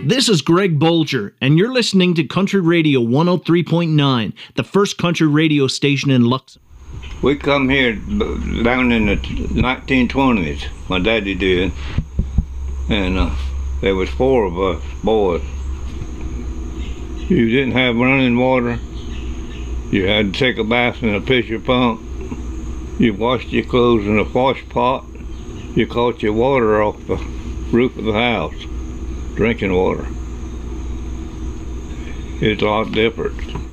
This is Greg Bolger, and you're listening to Country Radio 103.9, the first country radio station in Luxembourg. We come here down in the 1920s, my daddy did, and there was 4 of us boys. You didn't have running water. You had to take a bath in a pitcher pump. You washed your clothes in a wash pot. You caught your water off the roof of the house, drinking water. It's a lot different.